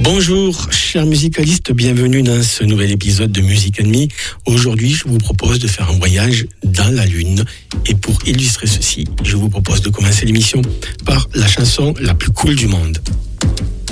Bonjour, chers musicalistes, bienvenue dans ce nouvel épisode de Music Me. Aujourd'hui, je vous propose de faire un voyage dans la Lune. Et pour illustrer ceci, je vous propose de commencer l'émission par la chanson la plus cool du monde.